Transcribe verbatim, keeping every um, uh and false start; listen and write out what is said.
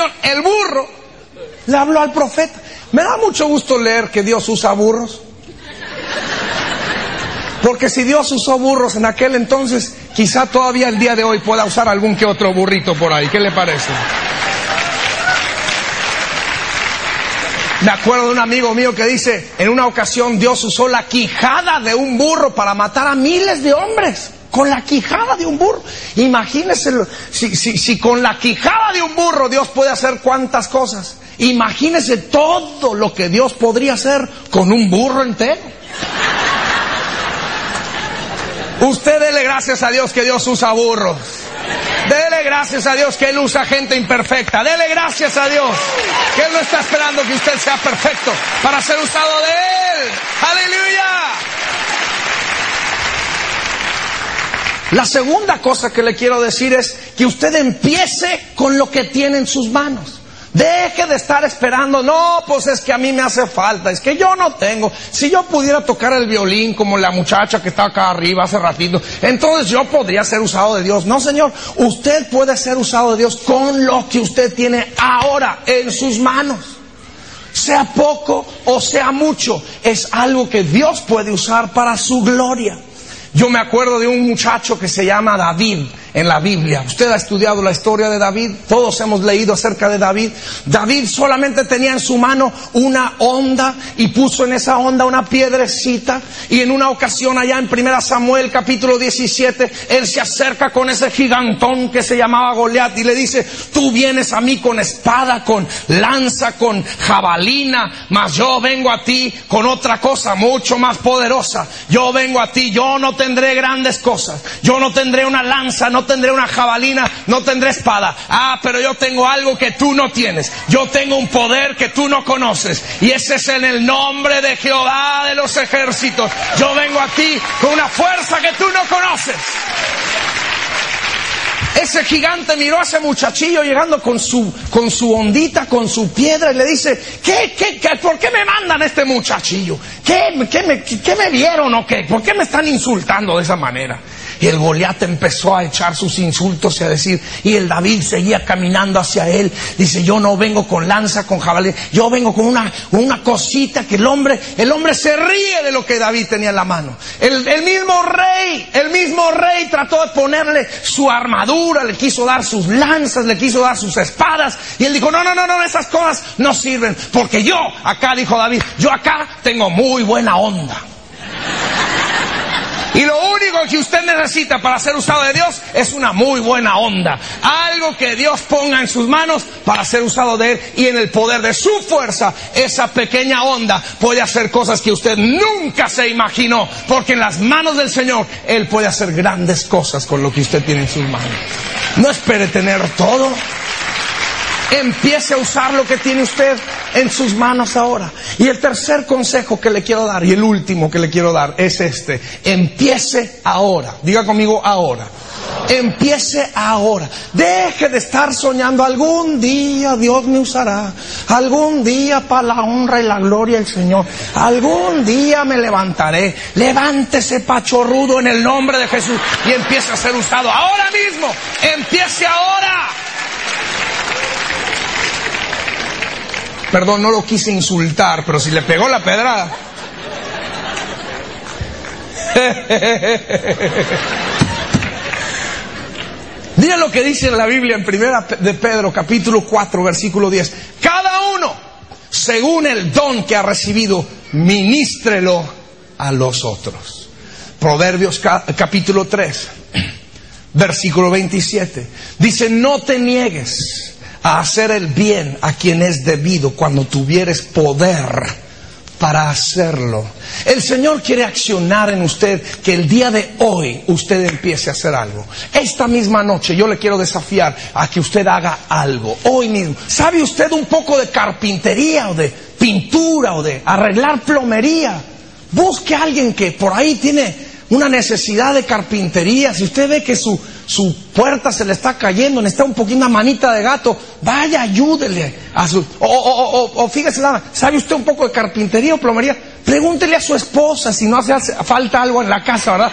ocasión, el burro le habló al profeta. Me da mucho gusto leer que Dios usa burros. Porque si Dios usó burros en aquel entonces, quizá todavía el día de hoy pueda usar algún que otro burrito por ahí. ¿Qué le parece? Me acuerdo de un amigo mío que dice, en una ocasión Dios usó la quijada de un burro para matar a miles de hombres. Con la quijada de un burro. Imagínese, si, si, si con la quijada de un burro Dios puede hacer cuántas cosas. Imagínese todo lo que Dios podría hacer con un burro entero. Usted dele gracias a Dios que Dios usa burros. Dele gracias a Dios que Él usa gente imperfecta. Dele gracias a Dios que Él no está esperando que usted sea perfecto para ser usado de Él. ¡Aleluya! La segunda cosa que le quiero decir es que usted empiece con lo que tiene en sus manos. Deje de estar esperando, no, pues es que a mí me hace falta, es que yo no tengo. Si yo pudiera tocar el violín como la muchacha que está acá arriba hace ratito, entonces yo podría ser usado de Dios. No, señor, usted puede ser usado de Dios con lo que usted tiene ahora en sus manos. Sea poco o sea mucho, es algo que Dios puede usar para su gloria. Yo me acuerdo de un muchacho que se llama David en la Biblia. Usted ha estudiado la historia de David, todos hemos leído acerca de David. David solamente tenía en su mano una honda y puso en esa honda una piedrecita, y en una ocasión allá en Primera Samuel capítulo diecisiete, él se acerca con ese gigantón que se llamaba Goliat y le dice, tú vienes a mí con espada, con lanza, con jabalina, mas yo vengo a ti con otra cosa mucho más poderosa. Yo vengo a ti, yo no tendré grandes cosas, yo no tendré una lanza, no tendré una jabalina, no tendré espada. Ah, pero yo tengo algo que tú no tienes. Yo tengo un poder que tú no conoces, y ese es en el nombre de Jehová de los ejércitos. Yo vengo a ti con una fuerza que tú no conoces. Ese gigante miró a ese muchachillo llegando con su, con su ondita, con su piedra, y le dice, ¿qué, qué, qué, ¿por qué me mandan este muchachillo? ¿Qué, qué, me, qué me vieron o qué? ¿Por qué me están insultando de esa manera? Y el Goliat empezó a echar sus insultos y a decir, y el David seguía caminando hacia él. Dice, yo no vengo con lanza, con jabalí, yo vengo con una, una cosita que el hombre, el hombre se ríe de lo que David tenía en la mano. El, el mismo rey, el mismo rey trató de ponerle su armadura, le quiso dar sus lanzas, le quiso dar sus espadas, y él dijo, no, no, no, no, esas cosas no sirven, porque yo, acá dijo David, yo acá tengo muy buena onda. Y lo único que usted necesita para ser usado de Dios es una muy buena onda. Algo que Dios ponga en sus manos para ser usado de Él. Y en el poder de su fuerza, esa pequeña onda puede hacer cosas que usted nunca se imaginó. Porque en las manos del Señor, Él puede hacer grandes cosas con lo que usted tiene en sus manos. No espere tener todo. Empiece a usar lo que tiene usted en sus manos ahora. Y el tercer consejo que le quiero dar, y el último que le quiero dar, es este. Empiece ahora. Diga conmigo, ahora. Empiece ahora. Deje de estar soñando, algún día Dios me usará, algún día para la honra y la gloria del Señor, algún día me levantaré. Levántese, pachorrudo, en el nombre de Jesús, y empiece a ser usado ahora mismo. Empiece ahora. Perdón, no lo quise insultar, pero si le pegó la pedrada. Miren lo que dice en la Biblia en Primera de Pedro, capítulo cuatro, versículo diez. Cada uno, según el don que ha recibido, ministrelo a los otros. Proverbios capítulo tres, versículo veintisiete. Dice, no te niegues a hacer el bien a quien es debido cuando tuvieres poder para hacerlo. El Señor quiere accionar en usted, que el día de hoy usted empiece a hacer algo. Esta misma noche yo le quiero desafiar a que usted haga algo, hoy mismo. ¿Sabe usted un poco de carpintería o de pintura o de arreglar plomería? Busque a alguien que por ahí tiene una necesidad de carpintería. Si usted ve que su, su puerta se le está cayendo, necesita un poquito, una manita de gato, vaya, ayúdele a su... O, o, o, o fíjese nada, ¿sabe usted un poco de carpintería o plomería? Pregúntele a su esposa si no hace falta algo en la casa, ¿verdad?